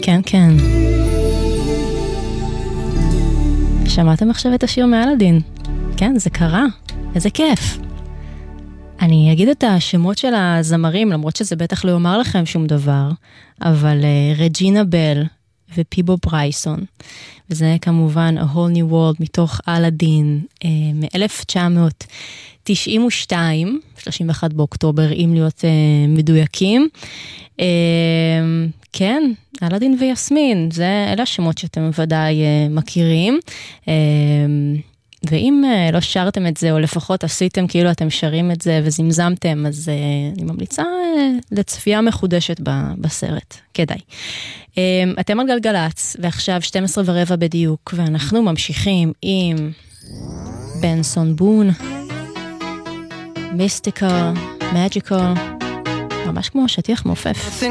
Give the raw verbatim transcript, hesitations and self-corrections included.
כן, כן. שמעתם עכשיו את השיר מאלאדין? כן, זה קרה. איזה כיף. אני אגיד את השמות של הזמרים, למרות שזה בטח לא אומר לכם שום דבר, אבל uh, רג'ינה בל ופיבו ברייסון, וזה כמובן A Whole New World מתוך אלאדין uh, מ-אלף תשע מאות תשעים ושתיים, שלושים ואחד באוקטובר, אם להיות uh, מדויקים. Uh, כן, אלאדין ויסמין, זה אלה השמות שאתם ודאי uh, מכירים. Uh, ואם uh, לא שרתם את זה, או לפחות עשיתם כאילו אתם שרים את זה וזמזמתם, אז uh, אני ממליצה uh, לצפייה מחודשת ב- בסרט, כדאי. Um, אתם על גלגלץ, ועכשיו שתים עשרה ורבע בדיוק, ואנחנו ממשיכים עם בנסון בון, מיסטיקל, מג'יקל, ממש כמו שטיח מופף.